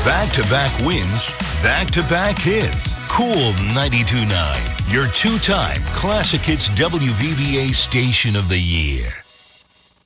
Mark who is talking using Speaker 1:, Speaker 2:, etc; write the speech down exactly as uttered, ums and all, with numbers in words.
Speaker 1: Back-to-back wins, back-to-back hits. Cool ninety-two point nine, your two-time Classic Hits W V B A Station of the Year.